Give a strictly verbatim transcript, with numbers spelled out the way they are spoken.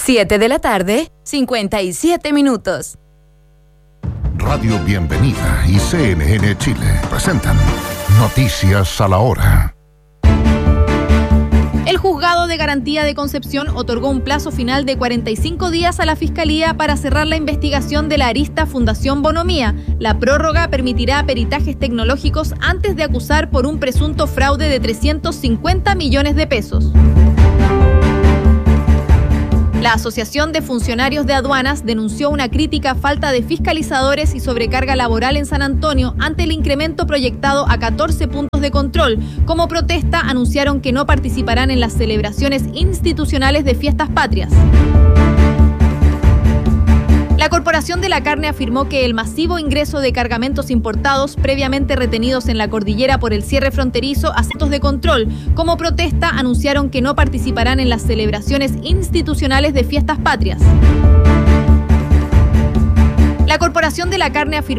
siete de la tarde, cincuenta y siete minutos. Radio Bienvenida y C N N Chile presentan Noticias a la Hora. El Juzgado de Garantía de Concepción otorgó un plazo final de cuarenta y cinco días a la Fiscalía para cerrar la investigación de la arista Fundación Bonomía. La prórroga permitirá peritajes tecnológicos antes de acusar por un presunto fraude de trescientos cincuenta millones de pesos. La Asociación de Funcionarios de Aduanas denunció una crítica falta de fiscalizadores y sobrecarga laboral en San Antonio ante el incremento proyectado a catorce puntos de control. Como protesta, anunciaron que no participarán en las celebraciones institucionales de fiestas patrias. La Corporación de la Carne afirmó que el masivo ingreso de cargamentos importados previamente retenidos en la cordillera por el cierre fronterizo a centros de control. Como protesta, anunciaron que no participarán en las celebraciones institucionales de fiestas patrias. La Corporación de la Carne afirmó